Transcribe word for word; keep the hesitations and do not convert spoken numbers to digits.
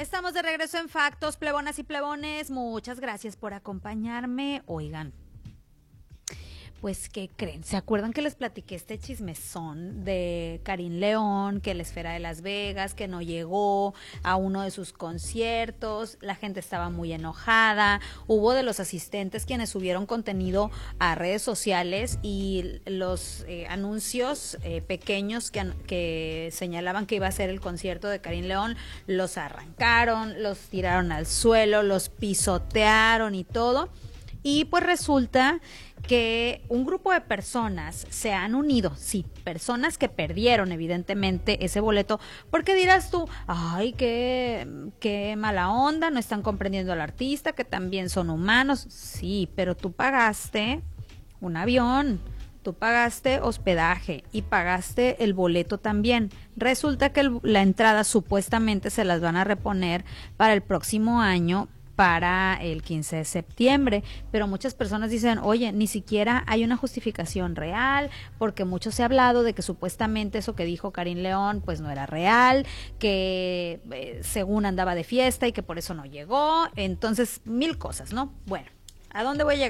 Estamos de regreso en Factos, plebonas y plebones. Muchas gracias por acompañarme. Oigan, pues, ¿qué creen? ¿Se acuerdan que les platiqué este chismezón de Karin León, que la Esfera de Las Vegas, que no llegó a uno de sus conciertos? La gente estaba muy enojada. Hubo de los asistentes quienes subieron contenido a redes sociales y los eh, anuncios eh, pequeños que, que señalaban que iba a ser el concierto de Karin León, los arrancaron, los tiraron al suelo, los pisotearon y todo. Y pues resulta que un grupo de personas se han unido, sí, personas que perdieron evidentemente ese boleto, porque dirás tú, ay, qué, qué mala onda, no están comprendiendo al artista, que también son humanos, sí, pero tú pagaste un avión, tú pagaste hospedaje y pagaste el boleto también. Resulta que el, la entrada supuestamente se las van a reponer para el próximo año, para el quince de septiembre, pero muchas personas dicen, oye, ni siquiera hay una justificación real, porque mucho se ha hablado de que supuestamente eso que dijo Karin León, pues no era real, que eh, según andaba de fiesta y que por eso no llegó, entonces mil cosas, ¿no? Bueno, ¿a dónde voy a llegar?